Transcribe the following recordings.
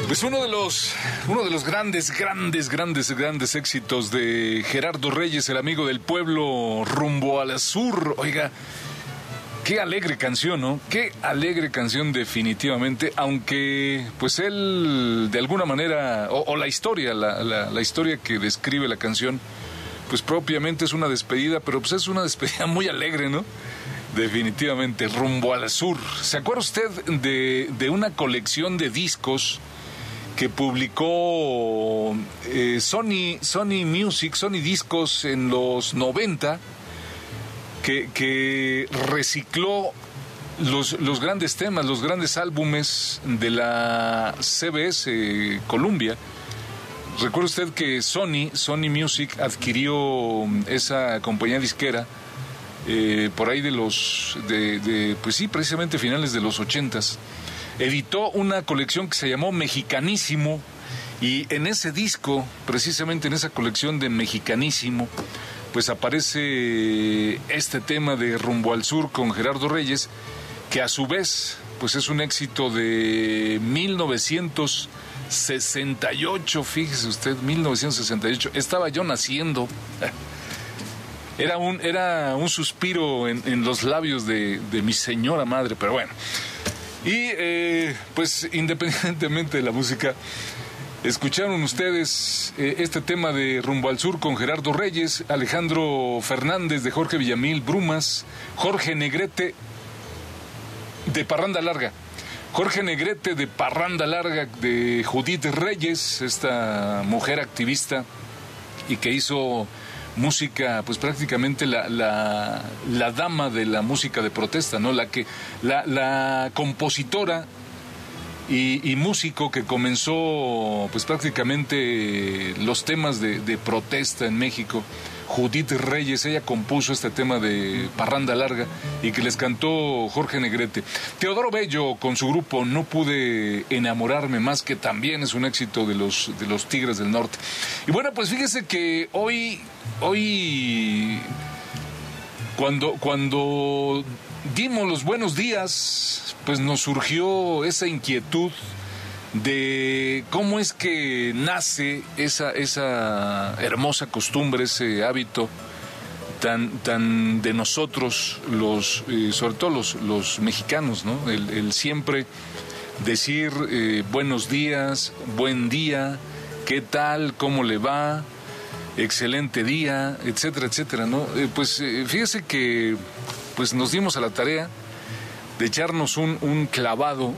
Pues uno de los grandes éxitos de Gerardo Reyes, el amigo del pueblo, Rumbo al Sur. Oiga, qué alegre canción, ¿no? Qué alegre canción definitivamente, aunque pues él de alguna manera, o la historia, la historia que describe la canción, pues propiamente es una despedida, pero pues es una despedida muy alegre, ¿no? Definitivamente, Rumbo al Sur. ¿Se acuerda usted de una colección de discos que publicó Sony Music, Sony Discos en los 90, que recicló los grandes temas, los grandes álbumes de la CBS Columbia? Recuerda usted que Sony Music adquirió esa compañía disquera por ahí pues sí, precisamente finales de los 80s. Editó una colección que se llamó Mexicanísimo, y en ese disco, precisamente en esa colección de Mexicanísimo, pues aparece este tema de Rumbo al Sur con Gerardo Reyes, que a su vez pues es un éxito de 1968, fíjese usted, 1968, estaba yo naciendo. Era un suspiro en los labios de mi señora madre, pero bueno. Y pues independientemente de la música, escucharon ustedes este tema de Rumbo al Sur con Gerardo Reyes, Alejandro Fernández de Jorge Villamil, Brumas, Jorge Negrete de Parranda Larga, Jorge Negrete de Parranda Larga, de Judith Reyes, esta mujer activista y que hizo música, pues prácticamente la dama de la música de protesta, ¿no? La compositora y músico que comenzó pues prácticamente los temas de protesta en México. Judith Reyes, ella compuso este tema de Parranda Larga y que les cantó Jorge Negrete. Teodoro Bello con su grupo No Pude Enamorarme Más, que también es un éxito de los Tigres del Norte. Y bueno, pues fíjese que hoy cuando dimos los buenos días, pues nos surgió esa inquietud de cómo es que nace esa hermosa costumbre, ese hábito tan de nosotros, sobre todo los mexicanos, ¿no? El siempre decir buenos días, buen día, qué tal, cómo le va, excelente día, etcétera, etcétera, ¿no? Fíjese que pues nos dimos a la tarea de echarnos un clavado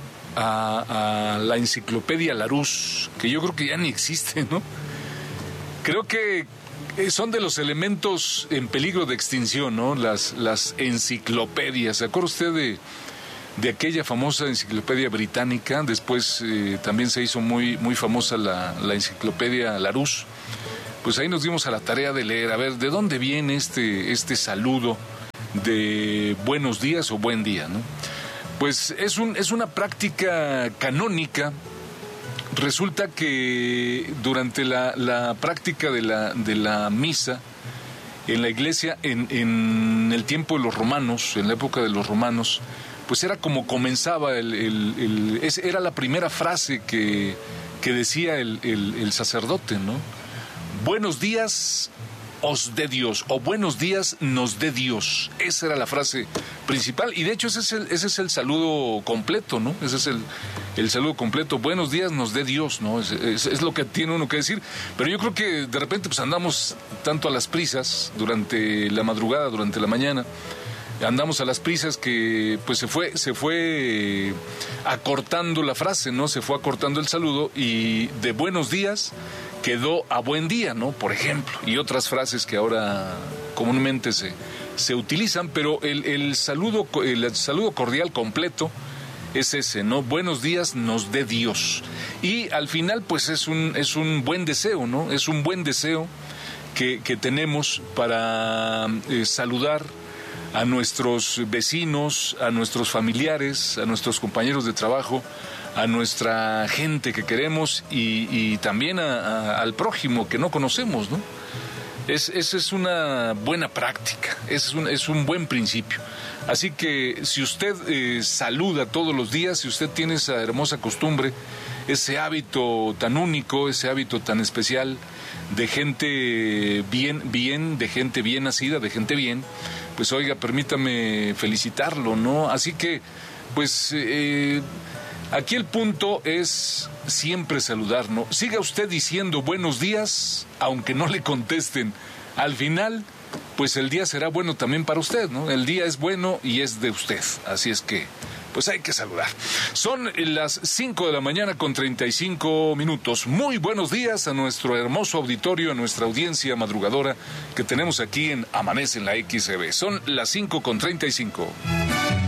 a la enciclopedia Larousse, que yo creo que ya ni existe, ¿no? Creo que son de los elementos en peligro de extinción, ¿no? Las enciclopedias. ¿Se acuerda usted de aquella famosa enciclopedia británica? Después también se hizo muy, muy famosa la enciclopedia Larousse. Pues ahí nos dimos a la tarea de leer, a ver, ¿de dónde viene este saludo de buenos días o buen día, ¿no? Pues es una práctica canónica. Resulta que durante la práctica de la misa en la iglesia, en el tiempo de los romanos, en la época de los romanos, pues era como comenzaba era la primera frase que decía el sacerdote, ¿no? Buenos días os dé Dios, o buenos días nos dé Dios. Esa era la frase principal, y de hecho ese es el saludo completo, ¿no? Ese es el saludo completo. Buenos días nos dé Dios, ¿no? Es lo que tiene uno que decir. Pero yo creo que de repente pues andamos tanto a las prisas durante la madrugada, durante la mañana. Andamos a las prisas que pues se fue acortando la frase, ¿no? Se fue acortando el saludo, y de buenos días quedó a buen día, ¿no? Por ejemplo, y otras frases que ahora comúnmente se utilizan, pero el saludo cordial completo es ese, ¿no? Buenos días nos dé Dios. Y al final pues es un buen deseo, ¿no? Es un buen deseo que tenemos para saludar a nuestros vecinos, a nuestros familiares, a nuestros compañeros de trabajo, a nuestra gente que queremos, y también al prójimo que no conocemos, ¿no? Esa es una buena práctica, es un buen principio. Así que si usted saluda todos los días, si usted tiene esa hermosa costumbre, ese hábito tan único, ese hábito tan especial de gente bien, de gente bien nacida, de gente bien, pues oiga, permítame felicitarlo, ¿no? Así que, pues, aquí el punto es siempre saludar, ¿no? Siga usted diciendo buenos días, aunque no le contesten. Al final, pues el día será bueno también para usted, ¿no? El día es bueno y es de usted, así es que, pues hay que saludar. Son las 5 de la mañana con 35 minutos. Muy buenos días a nuestro hermoso auditorio, a nuestra audiencia madrugadora que tenemos aquí en Amanece en la XCB. Son las 5 con 35.